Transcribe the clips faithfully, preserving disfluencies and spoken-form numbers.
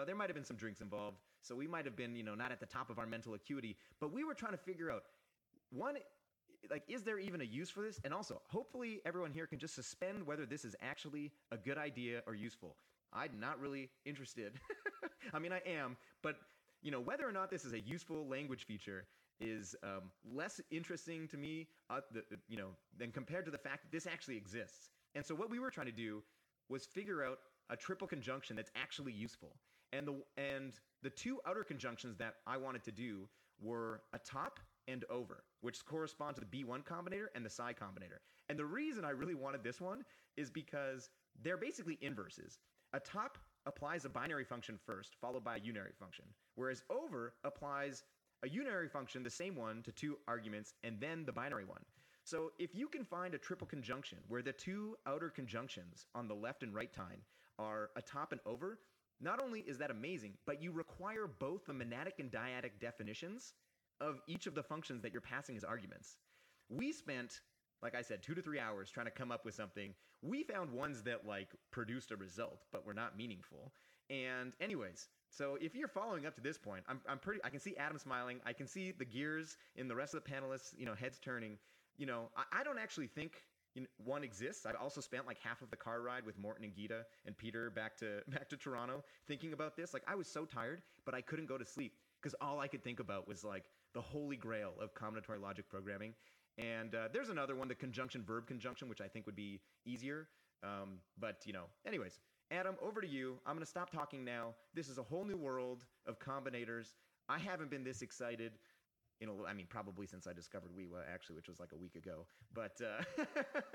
know, there might have been some drinks involved, so we might have been, you know, not at the top of our mental acuity, but we were trying to figure out, one, like, is there even a use for this? And also, hopefully everyone here can just suspend whether this is actually a good idea or useful. I'm not really interested. I mean, I am, but, you know, whether or not this is a useful language feature is um, less interesting to me, uh, the, you know, than compared to the fact that this actually exists. And so what we were trying to do was figure out a triple conjunction that's actually useful. And the and the two outer conjunctions that I wanted to do were atop and over, which correspond to the B one combinator and the psi combinator. And the reason I really wanted this one is because they're basically inverses. Atop applies a binary function first, followed by a unary function, whereas over applies a unary function, the same one, to two arguments, and then the binary one. So if you can find a triple conjunction where the two outer conjunctions on the left and right time are atop and over, not only is that amazing, but you require both the monadic and dyadic definitions of each of the functions that you're passing as arguments. We spent, like I said, two to three hours trying to come up with something. We found ones that like produced a result, but were not meaningful. And anyways, so if you're following up to this point, I'm, I'm pretty, I can see Adam smiling. I can see the gears in the rest of the panelists, you know, heads turning. You know, I, I don't actually think you know, one exists. I also spent like half of the car ride with Morton and Gita and Peter back to back to Toronto thinking about this. Like I was so tired, but I couldn't go to sleep because all I could think about was like the holy grail of combinatorial logic programming. And uh, there's another one, the conjunction verb conjunction, which I think would be easier. Um, but you know, anyways, Adam, over to you. I'm going to stop talking now. This is a whole new world of combinators. I haven't been this excited. You know, I mean, probably since I discovered Weewa, actually, which was like a week ago. But uh,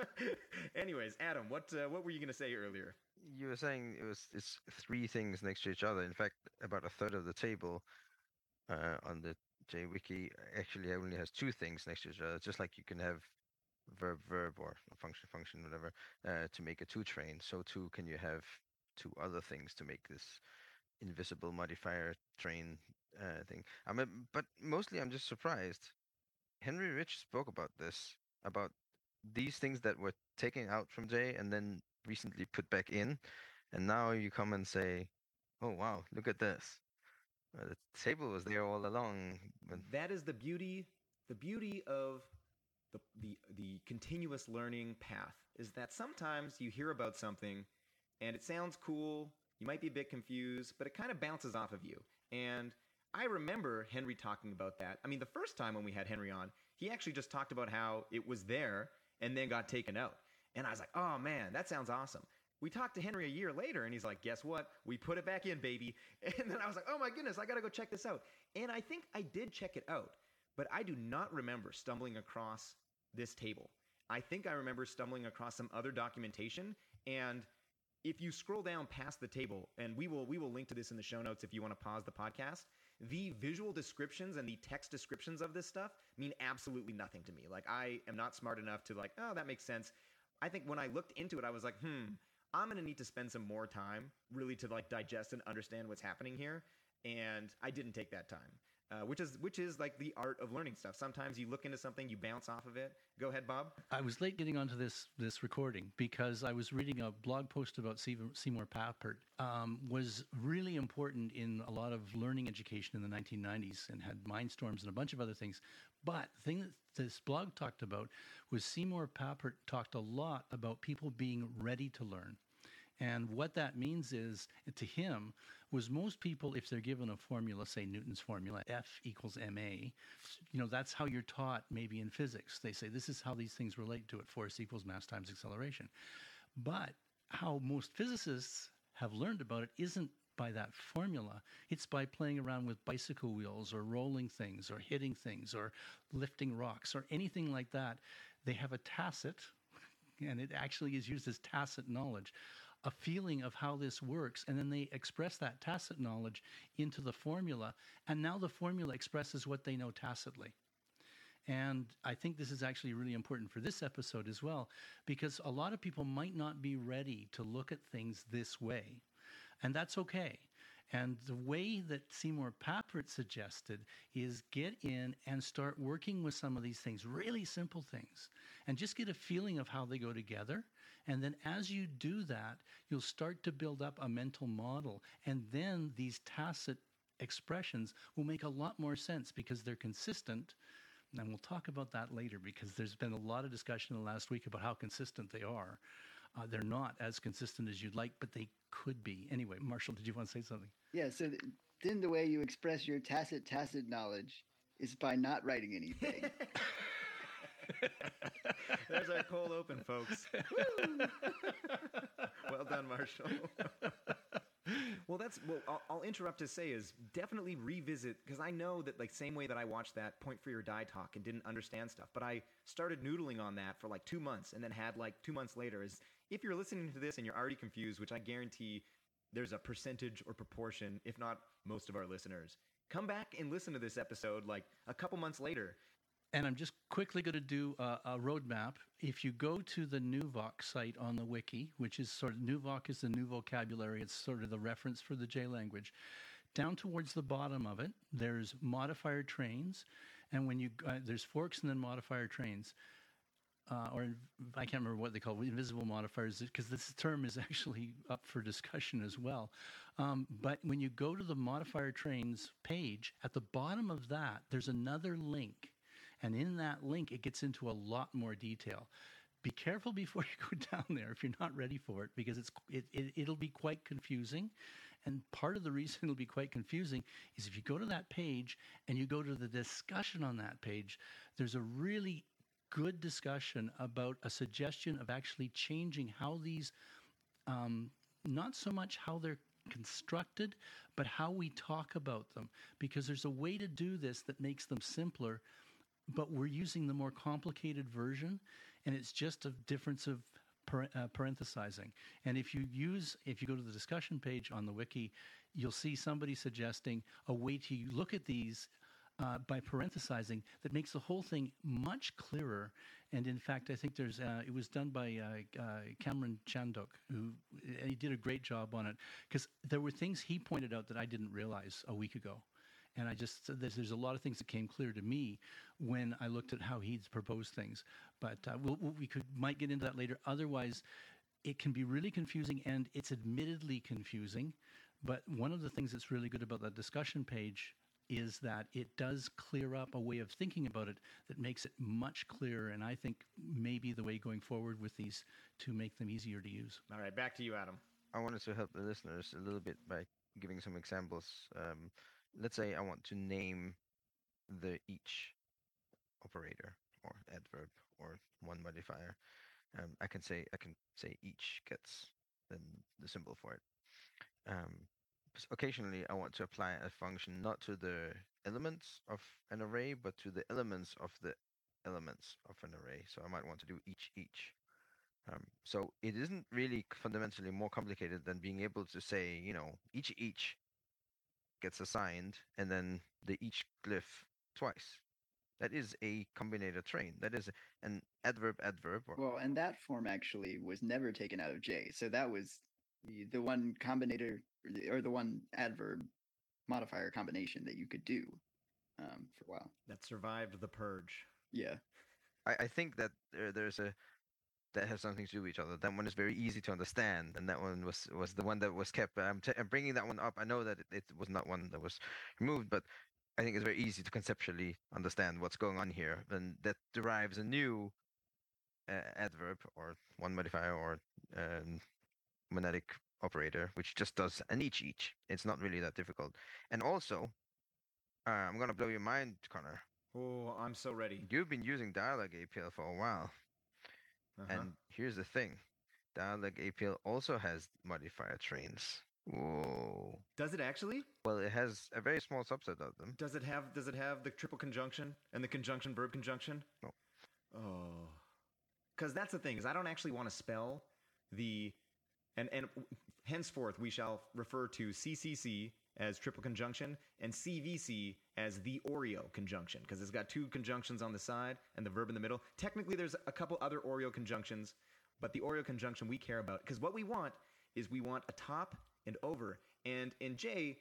anyways, Adam, what uh, what were you going to say earlier? You were saying it was it's three things next to each other. In fact, about a third of the table uh, on the JWiki actually only has two things next to each other. Just like you can have verb verb or function function whatever uh, to make a two train, so too can you have two other things to make this invisible modifier train uh, thing. I mean, but mostly I'm just surprised. Henry Rich spoke about this, about these things that were taken out from J and then recently put back in, and now you come and say, "Oh wow, look at this! Uh, the table was there all along." But That is the beauty, the beauty of the, the, the continuous learning path, is that sometimes you hear about something and it sounds cool, you might be a bit confused, but it kind of bounces off of you. And I remember Henry talking about that. I mean, the first time when we had Henry on, he actually just talked about how it was there and then got taken out. And I was like, oh man, that sounds awesome. We talked to Henry a year later and he's like, guess what? We put it back in, baby. And then I was like, oh my goodness, I got to go check this out. And I think I did check it out, but I do not remember stumbling across this table. I think I remember stumbling across some other documentation, and if you scroll down past the table, and we will we will link to this in the show notes if you want to pause the podcast, the visual descriptions and the text descriptions of this stuff mean absolutely nothing to me. Like, I am not smart enough to like, oh, that makes sense. I think when I looked into it, I was like, hmm, I'm going to need to spend some more time really to like digest and understand what's happening here. And I didn't take that time. Uh, which is which is like the art of learning stuff. Sometimes you look into something, you bounce off of it. Go ahead, Bob. I was late getting onto this this recording because I was reading a blog post about Seymour Papert. Um, was really important in a lot of learning education in the nineteen nineties and had Mindstorms and a bunch of other things. But the thing that this blog talked about was Seymour Papert talked a lot about people being ready to learn. And what that means is, to him, was most people, if they're given a formula, say Newton's formula, F equals ma, you know, that's how you're taught maybe in physics. They say this is how these things relate to it, force equals mass times acceleration. But how most physicists have learned about it isn't by that formula. It's by playing around with bicycle wheels or rolling things or hitting things or lifting rocks or anything like that. They have a tacit, and it actually is used as tacit knowledge, a feeling of how this works, and then they express that tacit knowledge into the formula, and now the formula expresses what they know tacitly. And I think this is actually really important for this episode as well, because a lot of people might not be ready to look at things this way, and that's okay. And the way that Seymour Papert suggested is get in and start working with some of these things, really simple things, and just get a feeling of how they go together. And then as you do that, you'll start to build up a mental model. And then these tacit expressions will make a lot more sense because they're consistent. And we'll talk about that later because there's been a lot of discussion in the last week about how consistent they are. Uh, they're not as consistent as you'd like, but they could be. Anyway, Marshall, did you want to say something? Yeah, so th- then the way you express your tacit tacit knowledge is by not writing anything. There's our cold open, folks. Well done, Marshall. Well, that's well. I'll, I'll interrupt to say is definitely revisit because I know that like same way that I watched that Point for Your Die talk and didn't understand stuff, but I started noodling on that for like two months and then had like two months later. Is if you're listening to this and you're already confused, which I guarantee there's a percentage or proportion, if not most of our listeners, come back and listen to this episode like a couple months later. And I'm just quickly going to do a, a roadmap. If you go to the NUVOC site on the wiki, which is sort of NUVOC is the new vocabulary, it's sort of the reference for the J language. Down towards the bottom of it, there's modifier trains, and when you uh, there's forks and then modifier trains, uh, or I can't remember what they call it, invisible modifiers, because this term is actually up for discussion as well. Um, but when you go to the modifier trains page, at the bottom of that, there's another link. And in that link, it gets into a lot more detail. Be careful before you go down there if you're not ready for it, because it's it, it, it'll be quite confusing. And part of the reason it'll be quite confusing is if you go to that page and you go to the discussion on that page, there's a really good discussion about a suggestion of actually changing how these, um, not so much how they're constructed, but how we talk about them. Because there's a way to do this that makes them simpler, but we're using the more complicated version, and it's just a difference of par- uh, parenthesizing. And if you use, if you go to the discussion page on the wiki, you'll see somebody suggesting a way to look at these uh, by parenthesizing that makes the whole thing much clearer. And in fact, I think there's, uh, it was done by uh, uh, Cameron Chandok, who he did a great job on it, because there were things he pointed out that I didn't realize a week ago. And I just, there's, there's a lot of things that came clear to me when I looked at how he'd proposed things. But uh, we'll, we could might get into that later. Otherwise, it can be really confusing, and it's admittedly confusing. But one of the things that's really good about that discussion page is that it does clear up a way of thinking about it that makes it much clearer. And I think maybe the way going forward with these to make them easier to use. All right, back to you, Adam. I wanted to help the listeners a little bit by giving some examples. Um, let's say I want to name the each operator or adverb or one modifier. Um, I can say I can say each gets then the symbol for it. Um, occasionally, I want to apply a function not to the elements of an array, but to the elements of the elements of an array. So I might want to do each each. Um, so it isn't really fundamentally more complicated than being able to say, you know, each each gets assigned and then the each glyph twice. That is a combinator train. That is an adverb adverb. Or Well, and that form actually was never taken out of J. So that was the, the one combinator or the, or the one adverb modifier combination that you could do um, for a while. That survived the purge. Yeah. I, I think that there, there's a that has something to do with each other. That one is very easy to understand, and that one was was the one that was kept. I'm, t- I'm bringing that one up. I know that it, it was not one that was removed, but I think it's very easy to conceptually understand what's going on here. And that derives a new uh, adverb or one modifier or um, monadic operator, which just does an each each. It's not really that difficult. And also, uh, I'm gonna blow your mind, Connor. Oh, I'm so ready. You've been using Dialog A P L for a while. Uh-huh. And here's the thing. Dialog A P L also has modifier trains. Whoa. Does it actually? Well, it has a very small subset of them. Does it have does it have the triple conjunction and the conjunction verb conjunction? No. Oh. Cuz that's the thing is I don't actually want to spell the and and henceforth we shall refer to C C C as triple conjunction and C V C as the Oreo conjunction because it's got two conjunctions on the side and the verb in the middle. Technically there's a couple other Oreo conjunctions, but the Oreo conjunction we care about because what we want is we want a top and over. And in J,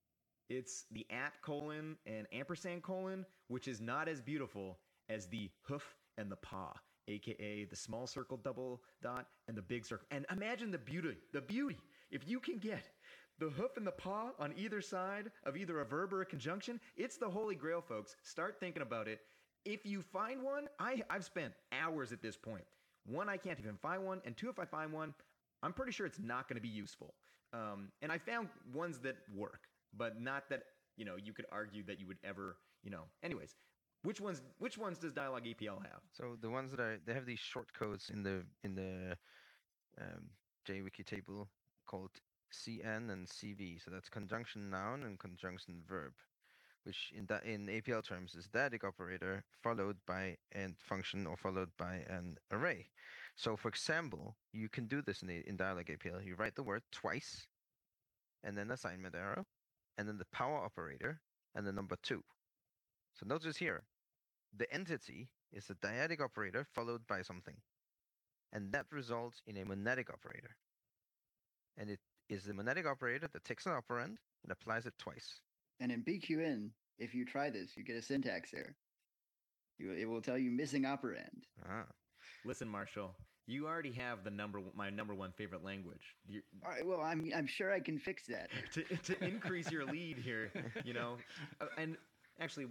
it's the at colon and ampersand colon, which is not as beautiful as the hoof and the paw. aka the small circle double dot and the big circle. And imagine the beauty, the beauty. If you can get the hoof and the paw on either side of either a verb or a conjunction, it's the holy grail, folks. Start thinking about it. If you find one, I, I've spent hours at this point. One, I can't even find one. And two, if I find one, I'm pretty sure it's not going to be useful. Um, and I found ones that work, but not that, you know, you could argue that you would ever, you know. Anyways, which ones which ones does Dialog A P L have? So the ones that are, they have these short codes in the in the um, JWiki table called C N and C V. So that's conjunction noun and conjunction verb, which in that in A P L terms is dyadic operator followed by a function or followed by an array. So for example, you can do this in the, in Dialog A P L. You write the word twice, and then assignment arrow, and then the power operator, and the number two. So notice here, the entity is a dyadic operator followed by something, and that results in a monadic operator. And it is the monadic operator that takes an operand and applies it twice. And in B Q N, if you try this, you get a syntax error. You, it will tell you missing operand. Ah. Listen, Marshall, you already have the number my number one favorite language. You, All right, well, I'm I'm sure I can fix that. to to increase your lead here, you know, uh, and actually,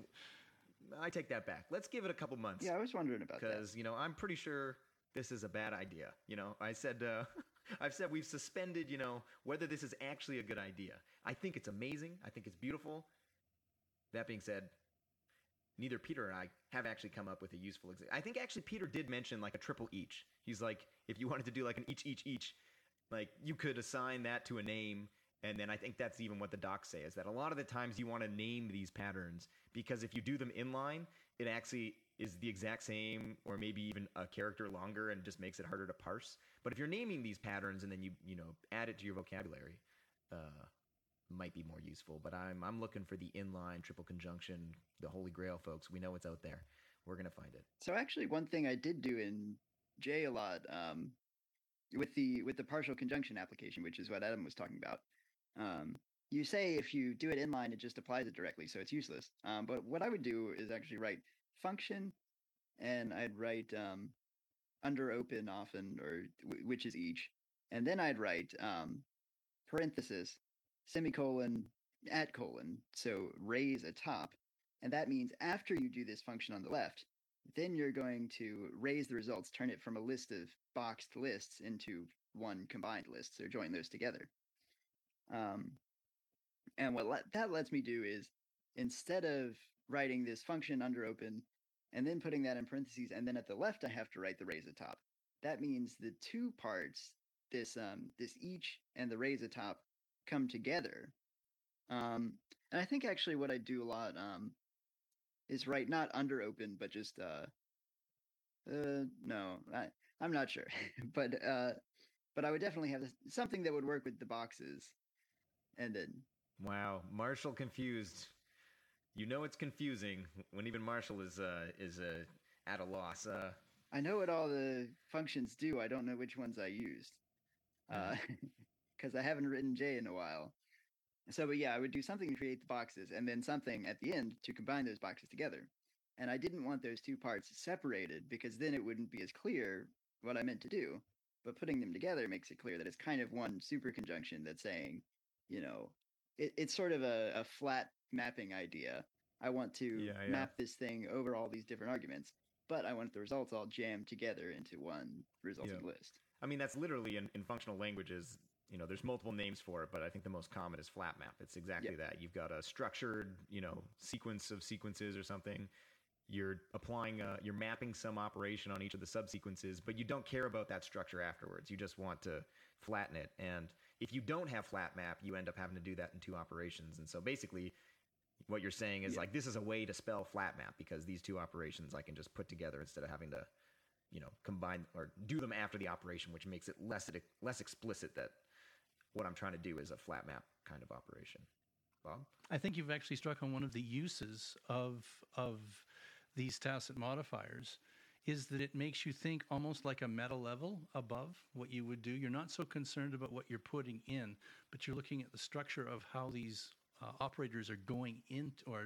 I take that back. Let's give it a couple months. Yeah, I was wondering about that. Because, you know, I'm pretty sure this is a bad idea. You know, I said, uh, I've said we've suspended, you know, whether this is actually a good idea. I think it's amazing. I think it's beautiful. That being said, neither Peter and I have actually come up with a useful example. I think actually Peter did mention like a triple each. He's like, if you wanted to do like an each, each, each, like you could assign that to a name. And then I think that's even what the docs say, is that a lot of the times you want to name these patterns because if you do them inline, it actually is the exact same or maybe even a character longer and just makes it harder to parse. But if you're naming these patterns and then you you know add it to your vocabulary, uh, might be more useful. But I'm I'm looking for the inline triple conjunction, the holy grail, folks. We know it's out there. We're gonna find it. So actually, one thing I did do in J a lot um, with the with the partial conjunction application, which is what Adam was talking about. Um, you say if you do it inline, it just applies it directly, so it's useless. Um, but what I would do is actually write function, and I'd write um, under open often, or w- which is each, and then I'd write um, parenthesis, semicolon, at colon, so raise a top, and that means after you do this function on the left, then you're going to raise the results, turn it from a list of boxed lists into one combined list, so join those together. Um, and what let, that lets me do is, instead of writing this function under open and then putting that in parentheses, and then at the left I have to write the raise atop. That means the two parts, this um, this each and the raise atop, come together. Um, and I think actually what I do a lot um, is write not under open, but just uh, uh no, I, I'm not sure, but uh, but I would definitely have this, something that would work with the boxes. And then, wow, Marshall confused. You know it's confusing when even Marshall is uh, is uh, at a loss. Uh, I know what all the functions do. I don't know which ones I used because uh, I haven't written J in a while. So, but yeah, I would do something to create the boxes and then something at the end to combine those boxes together. And I didn't want those two parts separated because then it wouldn't be as clear what I meant to do. But putting them together makes it clear that it's kind of one super conjunction that's saying, you know, it, it's sort of a, a flat mapping idea. I want to yeah, yeah. map this thing over all these different arguments, but I want the results all jammed together into one resulting yeah. list. I mean, that's literally in, in functional languages, you know, there's multiple names for it, but I think the most common is flat map. It's exactly yep. that. You've got a structured, you know, sequence of sequences or something. You're applying, a, you're mapping some operation on each of the subsequences, but you don't care about that structure afterwards. You just want to flatten it. And if you don't have flat map, you end up having to do that in two operations. And so basically what you're saying is yeah. like, this is a way to spell flat map because these two operations I can just put together instead of having to, you know, combine or do them after the operation, which makes it less, less explicit that what I'm trying to do is a flat map kind of operation. Bob? I think you've actually struck on one of the uses of, of these tacit modifiers, is that it makes you think almost like a meta level above what you would do. You're not so concerned about what you're putting in, but you're looking at the structure of how these uh, operators are going into, or